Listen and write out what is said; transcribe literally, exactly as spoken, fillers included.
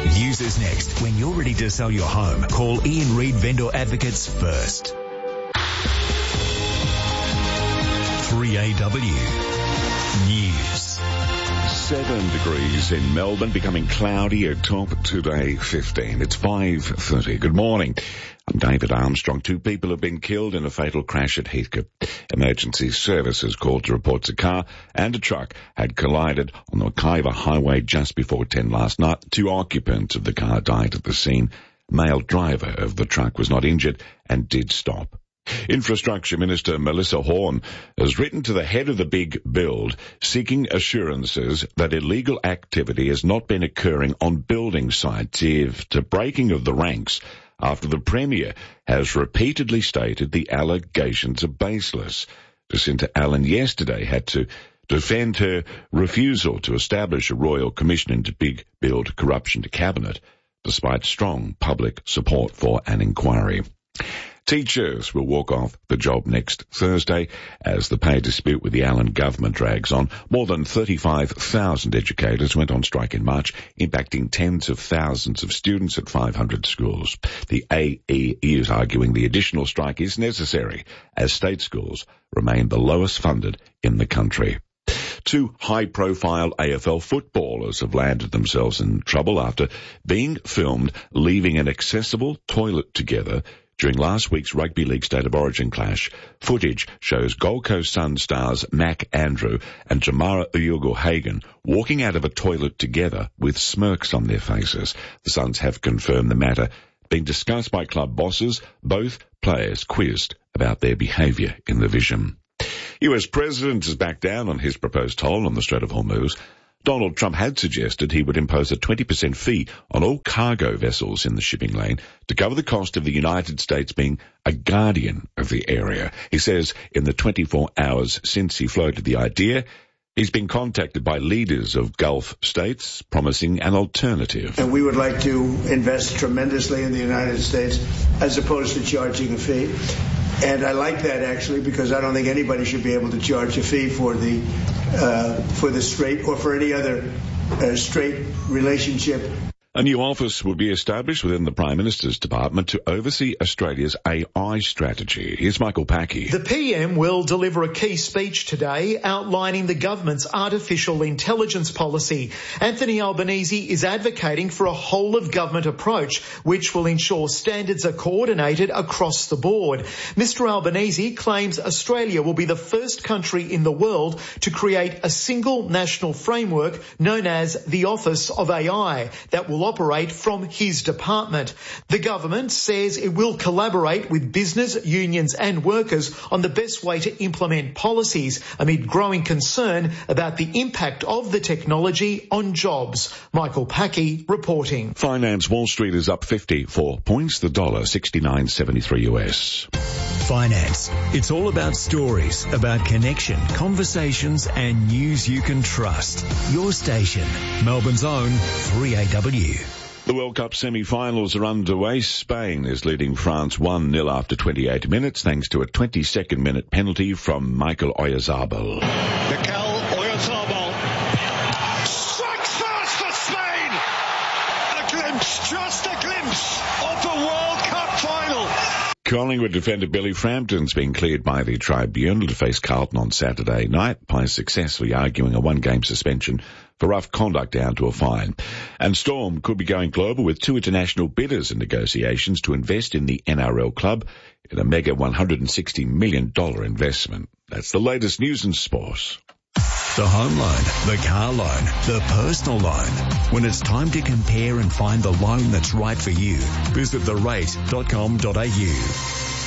News is next. When you're ready to sell your home, call Ian Reid Vendor Advocates first. three A W News. Seven degrees in Melbourne, becoming cloudy at top today, fifteen. It's five thirty. Good morning. I'm David Armstrong. Two people have been killed in a fatal crash at Heathcote. Emergency services called to report a car and a truck had collided on the Kaiva Highway just before ten last night. Two occupants of the car died at the scene. Male driver of the truck was not injured and did stop. Infrastructure Minister Melissa Horne has written to the head of the big build seeking assurances that illegal activity has not been occurring on building sites after breaking of the ranks after the Premier has repeatedly stated the allegations are baseless. Jacinta Allen yesterday had to defend her refusal to establish a royal commission into big build corruption to Cabinet, despite strong public support for an inquiry. Teachers will walk off the job next Thursday as the pay dispute with the Allen government drags on. More than thirty-five thousand educators went on strike in March, impacting tens of thousands of students at five hundred schools. The A E E is arguing the additional strike is necessary as state schools remain the lowest funded in the country. Two high-profile A F L footballers have landed themselves in trouble after being filmed leaving an accessible toilet together during last week's Rugby League State of Origin clash. Footage shows Gold Coast Sun stars Mac Andrew and Jamara Uyogo-Hagan walking out of a toilet together with smirks on their faces. The Suns have confirmed the matter being discussed by club bosses, both players quizzed about their behaviour in the vision. U S President has backed down on his proposed toll on the Strait of Hormuz. Donald Trump had suggested he would impose a twenty percent fee on all cargo vessels in the shipping lane to cover the cost of the United States being a guardian of the area. He says in the twenty-four hours since he floated the idea, he's been contacted by leaders of Gulf states promising an alternative. And we would like to invest tremendously in the United States as opposed to charging a fee. And I like that, actually, because I don't think anybody should be able to charge a fee for the uh, for the strait or for any other uh, strait relationship. A new office will be established within the Prime Minister's Department to oversee Australia's A I strategy. Here's Michael Packy. The P M will deliver a key speech today outlining the government's artificial intelligence policy. Anthony Albanese is advocating for a whole-of-government approach, which will ensure standards are coordinated across the board. Mister Albanese claims Australia will be the first country in the world to create a single national framework known as the Office of A I that will operate from his department. The government says it will collaborate with business, unions and workers on the best way to implement policies amid growing concern about the impact of the technology on jobs. Michael Packy reporting. Finance Wall Street is up fifty-four points, the dollar sixty-nine seventy-three U S. Finance. It's all about stories, about connection, conversations and news you can trust. Your station, Melbourne's own three A W. The World Cup semi-finals are underway. Spain is leading France one nil after twenty-eight minutes thanks to a twenty-second minute penalty from Michael Oyarzabal. Mikel Oyarzabal strikes first for Spain. A glimpse, just a glimpse of the World Cup final. Collingwood defender Billy Frampton's been cleared by the tribunal to face Carlton on Saturday night by successfully arguing a one-game suspension for rough conduct down to a fine. And Storm could be going global with two international bidders in negotiations to invest in the N R L club in a mega one hundred sixty million dollars investment. That's the latest news in sports. The home loan, the car loan, the personal loan. When it's time to compare and find the loan that's right for you, visit the rate dot com dot a u.